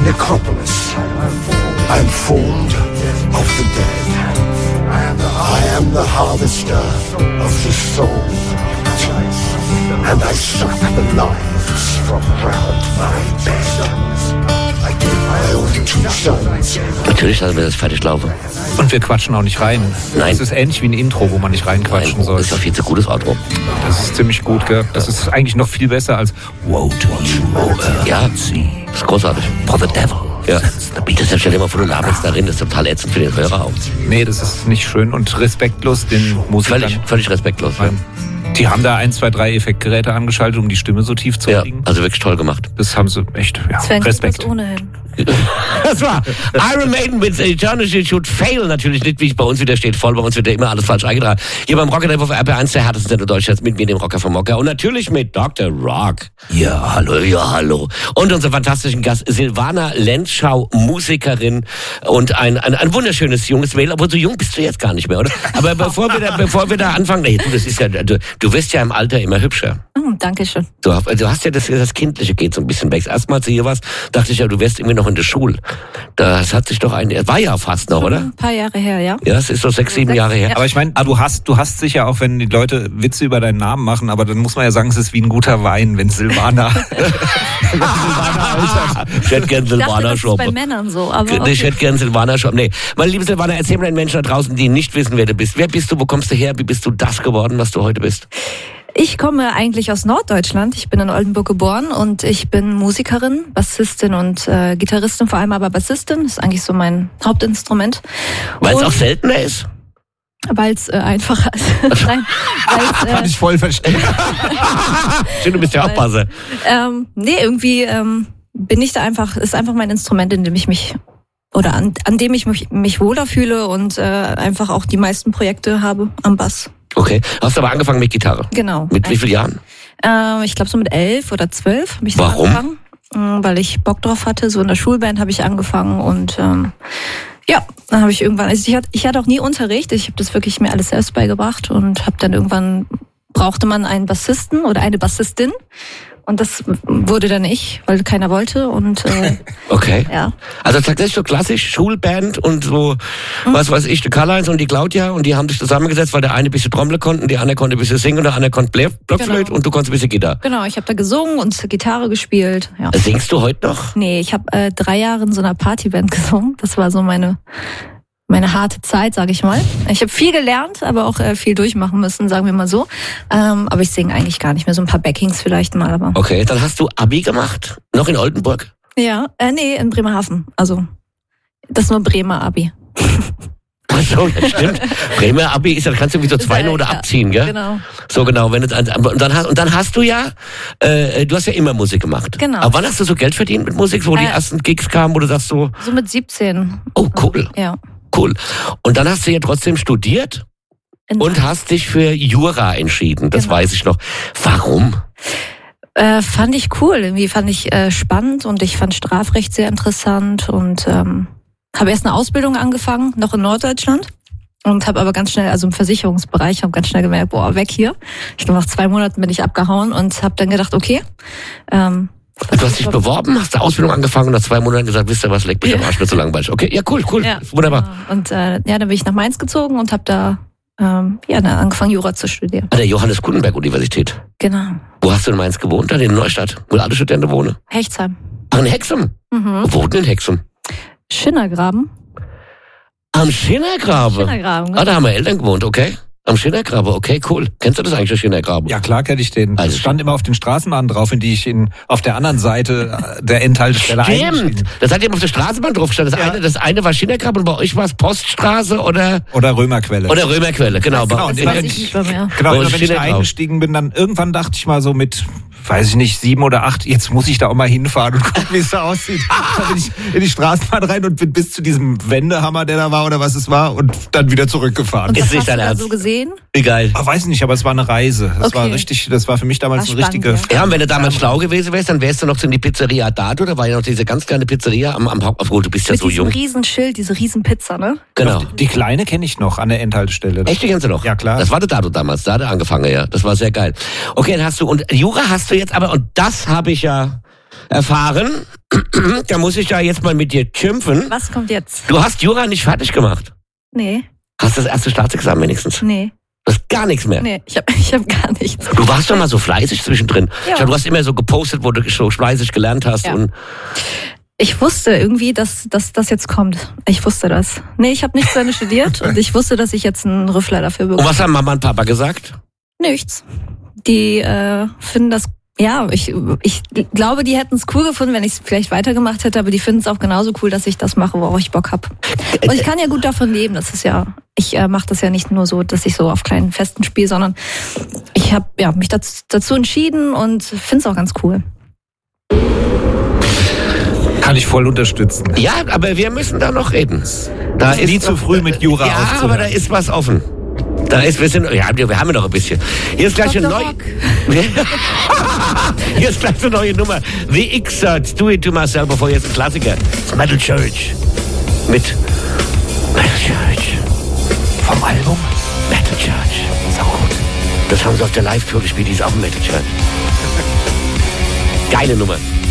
necropolis. I'm formed of the dead. I am the harvester of the soul. And I suck the lives from round my bed. I own 2 sons. Natürlich lassen wir das fertig laufen. Und wir quatschen auch nicht rein. Nein. Das ist ähnlich wie ein Intro, wo man nicht reinquatschen soll. Das ist doch viel zu gutes Outro. Das ist ziemlich gut, gell? Das ist eigentlich noch viel besser als Woe to you, Ja, das ist großartig. for the devil. Ja. Das stell dir mal vor, du laberst darin, das ist total ätzend für den Hörer auch. Nee, das ist nicht schön und respektlos den Musikern. Völlig respektlos. Ja. Die haben da 1, 2, 3 Effektgeräte angeschaltet, um die Stimme so tief zu kriegen. Also wirklich toll gemacht. Das haben sie echt, Respekt. Ohnehin. Das war Iron Maiden mit Eternity Should Fail. Natürlich nicht, wie es bei uns wieder steht, voll. Bei uns wird ja immer alles falsch eingetragen. Hier beim Rocker auf RP1, der härtesten Sender Deutschlands, mit mir, dem Rocker vom Mocker. Und natürlich mit Dr. Rock. Ja, hallo. Und unser fantastischen Gast, Silvana Lenzschau, Musikerin und ein wunderschönes junges Mädel. Obwohl, so jung bist du jetzt gar nicht mehr, oder? Aber bevor wir da anfangen, nee, das ist ja, du wirst ja im Alter immer hübscher. Dankeschön. Du hast ja das Kindliche geht so ein bisschen weg. Erstmal als du hier warst, dachte ich ja, du wärst irgendwie noch in der Schule. Das hat sich doch war ja fast noch, oder? Ein paar Jahre her, ja. Ja, es ist so 6, 7 Jahre her. Ja. Aber ich meine, du hast sicher auch, wenn die Leute Witze über deinen Namen machen, aber dann muss man ja sagen, es ist wie ein guter Wein, wenn Silvana Ich hätte gern Silvana Shop. Das ist bei Männern so, aber okay. Ich hätte gern Silvana Shop. Nee, meine liebe Silvana, erzähl mal den Menschen da draußen, die nicht wissen, wer du bist. Wer bist du, wo kommst du her, wie bist du das geworden, was du heute bist? Ich komme eigentlich aus Norddeutschland. Ich bin in Oldenburg geboren und ich bin Musikerin, Bassistin und Gitarristin, vor allem aber Bassistin. Das ist eigentlich so mein Hauptinstrument. Weil es auch seltener ist? Weil es einfacher ist. Nein, kann ich voll verstehen. Schön, du bist ja auch Basser. Nee, irgendwie bin ich da ist einfach mein Instrument, in dem ich mich oder an dem ich mich wohler fühle und einfach auch die meisten Projekte habe am Bass. Okay, hast du aber angefangen mit Gitarre? Genau. Mit wie vielen Jahren? Ich glaube so mit 11 oder 12 habe ich so Warum? angefangen. Weil ich Bock drauf hatte. So in der Schulband habe ich angefangen und dann habe ich irgendwann, also ich hatte auch nie Unterricht. Ich habe das wirklich mir alles selbst beigebracht und habe dann irgendwann, brauchte man einen Bassisten oder eine Bassistin. Und das wurde dann ich, weil keiner wollte und okay. Ja. Also tatsächlich so klassisch Schulband und so, was weiß ich, die Karl-Heinz und die Claudia und die haben sich zusammengesetzt, weil der eine ein bisschen Trommel konnte, der andere konnte ein bisschen singen und der andere konnte Blockflöte und du konntest ein bisschen Gitarre. Genau, ich habe da gesungen und Gitarre gespielt. Ja. Singst du heute noch? Nee, ich habe 3 Jahre in so einer Partyband gesungen. Das war so meine harte Zeit, sage ich mal. Ich habe viel gelernt, aber auch viel durchmachen müssen, sagen wir mal so. Aber ich singe eigentlich gar nicht mehr. So ein paar Backings vielleicht mal. Aber okay, dann hast du Abi gemacht? Noch in Oldenburg? Ja, nee, in Bremerhaven. Also, das ist nur Bremer Abi. Ach so, das stimmt. Bremer Abi ist, da kannst du wie so 2 Noten abziehen, gell? Genau. So genau, wenn und dann hast du ja, du hast ja immer Musik gemacht. Genau. Aber wann hast du so Geld verdient mit Musik, wo die ersten Gigs kamen, wo du sagst so? So mit 17. Oh, cool. Ja. Cool. Und dann hast du ja trotzdem studiert und hast dich für Jura entschieden. Das weiß ich noch. Warum? Fand ich cool. Irgendwie fand ich spannend und ich fand Strafrecht sehr interessant und habe erst eine Ausbildung angefangen, noch in Norddeutschland. Und habe aber ganz schnell, also im Versicherungsbereich, habe ganz schnell gemerkt, boah, weg hier. Ich glaube, nach 2 Monaten bin ich abgehauen und habe dann gedacht, okay. Du hast dich beworben, hast eine Ausbildung angefangen und nach 2 Monaten gesagt, wisst ihr was, leck mich am Arsch, mir zu langweilig. Okay, ja, cool, ja, wunderbar. Und dann bin ich nach Mainz gezogen und habe da dann angefangen, Jura zu studieren. An der Johannes Gutenberg-Universität. Genau. Wo hast du in Mainz gewohnt? Dann in Neustadt, wo alle Studenten wohnen? Hechtsheim. Ach, in Hexum? Wo wohnt in Hexum? Schinnergraben. Am Schinnergraben? Schinnergraben. Da haben wir Eltern gewohnt, okay. Am Schinnergraben, okay, cool. Kennst du das eigentlich, der Schinnergraben? Ja, klar kenne ich den. Das stand immer auf den Straßenbahnen drauf, in die ich auf der anderen Seite der Endhaltestelle eingestiegen. Stimmt, das hat eben auf der Straßenbahn drauf gestanden. Das eine war Schinnergraben und bei euch war es Poststraße oder Römerquelle. Oder Römerquelle, genau. Das weiß ich nicht mehr. Genau, wenn ich da eingestiegen bin, dann irgendwann dachte ich mal so mit, weiß ich nicht, 7 oder 8, jetzt muss ich da auch mal hinfahren und gucken, wie es da aussieht. Da bin ich in die Straßenbahn rein und bin bis zu diesem Wendehammer, der da war oder was es war, und dann wieder zurückgefahren. Und was hast du da so gesehen? Wie geil. Weiß nicht, aber es war eine Reise. Das war für mich damals eine richtige... Ja, und wenn du damals schlau gewesen wärst, dann wärst du noch in die Pizzeria Dato, da war ja noch diese ganz kleine Pizzeria am Hauptbahnhof. Du bist ja so jung. Mit diesem Riesenschild, diese Riesenpizza, ne? Genau. Die kleine kenne ich noch an der Endhaltestelle. Echt, die kennst du noch? Ja, klar. Das war der Dato damals, da hat er angefangen, ja. Das war sehr geil. Okay, dann hast du, und Jura hast du jetzt aber, und das habe ich ja... erfahren. Da muss ich ja jetzt mal mit dir schimpfen. Was kommt jetzt? Du hast Jura nicht fertig gemacht. Nee, Hast das erste Staatsexamen wenigstens. nee, Du hast gar nichts mehr. nee. Ich hab gar nichts. Du warst doch mal so fleißig zwischendrin. Ja. Schau, du hast immer so gepostet, wo du so fleißig gelernt hast. Ja. Und Ich wusste irgendwie, dass das jetzt kommt. Ich wusste das. Nee, ich habe nicht zu Ende studiert und ich wusste, dass ich jetzt einen Rüffler dafür bekomme. was haben Mama und Papa gesagt? Nichts. Die finden das, ja, ich glaube, die hätten es cool gefunden, wenn ich es vielleicht weitergemacht hätte, aber die finden es auch genauso cool, dass ich das mache, worauf ich Bock habe. Und ich kann ja gut davon leben. Das ist ja, ich mache das ja nicht nur so, dass ich so auf kleinen Festen spiele, sondern ich habe mich dazu entschieden und finde es auch ganz cool. Kann ich voll unterstützen. Ja, aber wir müssen da noch reden. Da Nie zu früh mit Jura Ja, aufzuhören. aber da ist was offen. Wir haben ja noch ein bisschen. Hier ist gleich eine Dr. neue. Rock. Hier ist gleich eine neue Nummer. The X-Search, Do It To Myself, bevor jetzt ein Klassiker. Metal Church. Mit Metal Church. Vom Album? Metal Church. So gut. Das haben sie auf der Live-Tour gespielt, die ist auch ein Metal Church. Geile Nummer.